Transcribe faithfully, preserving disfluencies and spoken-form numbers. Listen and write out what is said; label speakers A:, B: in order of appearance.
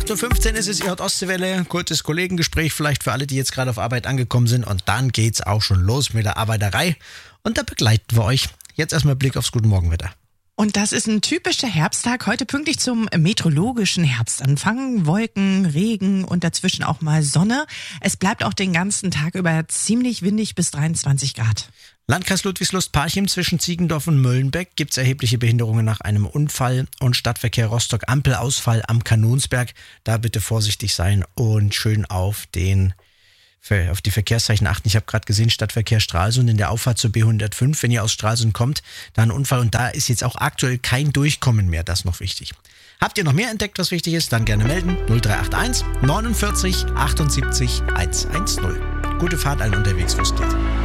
A: acht Uhr fünfzehn ist es, ihr hört Ostseewelle, kurzes Kollegengespräch vielleicht für alle, die jetzt gerade auf Arbeit angekommen sind und dann geht's auch schon los mit der Arbeiterei und da begleiten wir euch. Jetzt erstmal Blick aufs Guten Morgenwetter.
B: Und das ist ein typischer Herbsttag, heute pünktlich zum meteorologischen Herbstanfang. Wolken, Regen und dazwischen auch mal Sonne. Es bleibt auch den ganzen Tag über ziemlich windig bis dreiundzwanzig Grad.
A: Landkreis Ludwigslust-Parchim zwischen Ziegendorf und Möllenbeck gibt es erhebliche Behinderungen nach einem Unfall und Stadtverkehr Rostock Ampelausfall am Kanonsberg. Da bitte vorsichtig sein und schön auf den auf die Verkehrszeichen achten. Ich habe gerade gesehen, Stadtverkehr Stralsund in der Auffahrt zur B hundertfünf. Wenn ihr aus Stralsund kommt, da ein Unfall und da ist jetzt auch aktuell kein Durchkommen mehr. Das ist noch wichtig. Habt ihr noch mehr entdeckt, was wichtig ist? Dann gerne melden. null drei acht eins neunundvierzig achtundsiebzig hundertzehn. Gute Fahrt allen unterwegs, wo es geht.